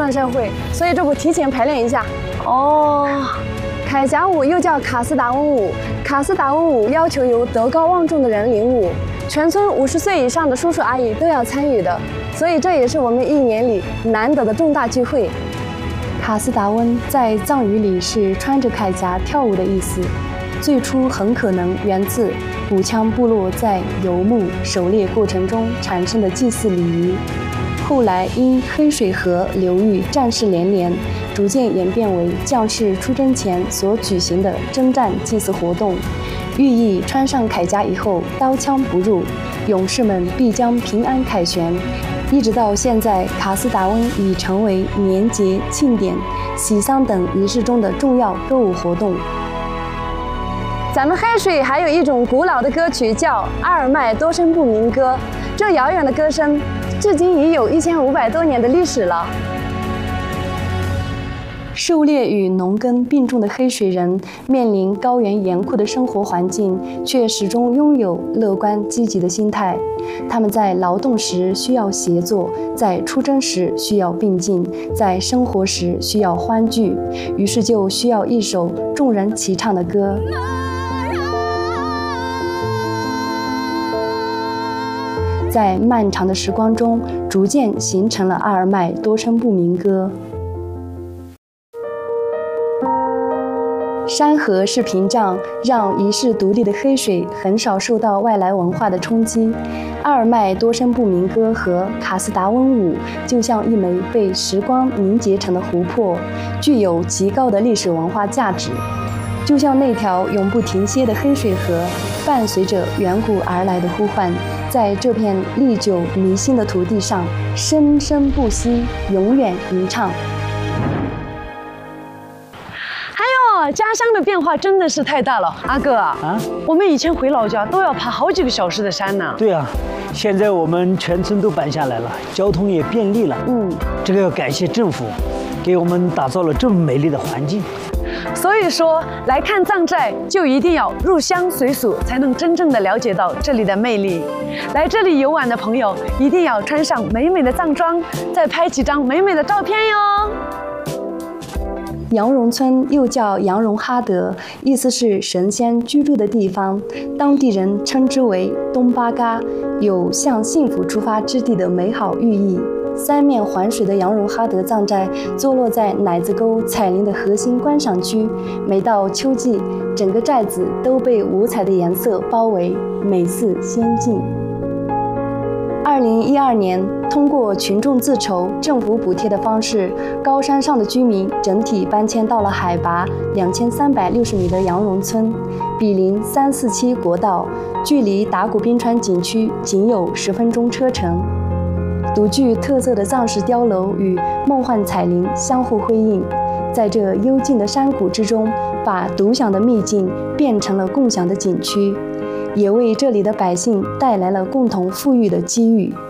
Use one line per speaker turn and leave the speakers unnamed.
上社会，所以这不提前排练一下。
哦，
铠甲舞又叫卡斯达温舞，卡斯达温舞要求由德高望重的人领舞，全村50岁以上的叔叔阿姨都要参与的，所以这也是我们1年里难得的重大聚会。卡斯达温在藏语里是穿着铠甲跳舞的意思，最初很可能源自古羌部落在游牧狩猎过程中产生的祭祀礼仪，后来因黑水河流域战事连连，逐渐演变为将士出征前所举行的征战祭祀活动，寓意穿上铠甲以后刀枪不入，勇士们必将平安凯旋。一直到现在，卡斯达温已成为年节、庆典、喜丧等仪式中的重要歌舞活动。咱们黑水还有一种古老的歌曲叫阿尔麦多声部民歌，这遥远的歌声至今已有1500多年的历史了。狩猎与农耕并重的黑水人面临高原严酷的生活环境，却始终拥有乐观积极的心态。他们在劳动时需要协作，在出征时需要并进，在生活时需要欢聚，于是就需要一首众人齐唱的歌。在漫长的时光中，逐渐形成了阿尔麦多声部民歌。山河是屏障，让遗世独立的黑水很少受到外来文化的冲击。阿尔麦多声部民歌和卡斯达温舞就像一枚被时光凝结成的湖泊，具有极高的历史文化价值。就像那条永不停歇的黑水河，伴随着远古而来的呼唤，在这片历久弥新的土地上生生不息，永远吟唱。
家乡的变化真的是太大了，阿哥啊，我们以前回老家都要爬好几个小时的山呢。
对啊，现在我们全村都搬下来了，交通也便利了。这个要感谢政府，给我们打造了这么美丽的环境。
所以说，来看藏寨就一定要入乡随俗，才能真正的了解到这里的魅力。来这里游玩的朋友，一定要穿上美美的藏装，再拍几张美美的照片哟。
羊绒村又叫羊绒哈德，意思是神仙居住的地方，当地人称之为东巴嘎，有向幸福出发之地的美好寓意。三面环水的羊绒哈德藏寨坐落在乃子沟彩林的核心观赏区，每到秋季，整个寨子都被五彩的颜色包围，美似仙境。2012年，通过群众自筹、政府补贴的方式，高山上的居民整体搬迁到了海拔2360米的羊绒村，毗邻347国道，距离达古冰川景区仅有10分钟车程。独具特色的藏式碉楼与梦幻彩林相互辉映，在这幽静的山谷之中，把独享的秘境变成了共享的景区，也为这里的百姓带来了共同富裕的机遇。